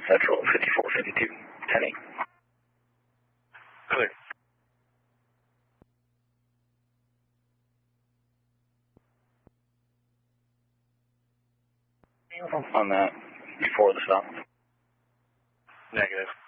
Central 5452, 10-8. Clear. On that before the stop. Negative.